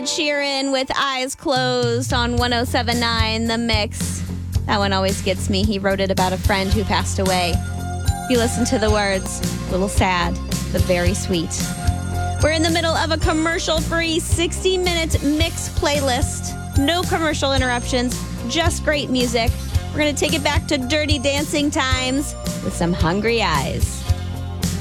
Ed Sheeran with Eyes Closed on 107.9 The Mix. That one always gets me. He wrote it about a friend who passed away. If you listen to the words, a little sad, but very sweet. We're in the middle of a commercial-free 60-minute mix playlist. No commercial interruptions, just great music. We're going to take it back to Dirty Dancing times with some Hungry Eyes.